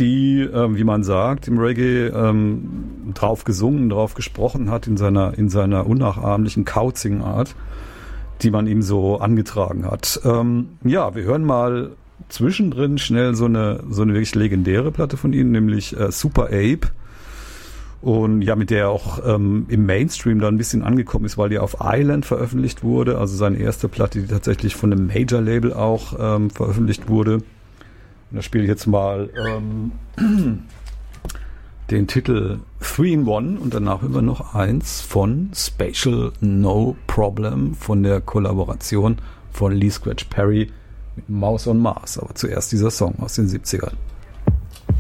die, wie man sagt, im Reggae drauf gesungen, drauf gesprochen hat in seiner unnachahmlichen Kauzing-Art, die man ihm so angetragen hat. Ja, wir hören mal zwischendrin schnell so eine wirklich legendäre Platte von ihnen, nämlich Super Ape. Und ja, mit der er auch im Mainstream dann ein bisschen angekommen ist, weil die auf Island veröffentlicht wurde, also seine erste Platte, die tatsächlich von einem Major-Label auch veröffentlicht wurde. Und da spiele ich jetzt mal den Titel 3-in-1 und danach immer noch eins von Spatial No Problem von der Kollaboration von Lee Scratch Perry mit Mouse on Mars. Aber zuerst dieser Song aus den 70ern.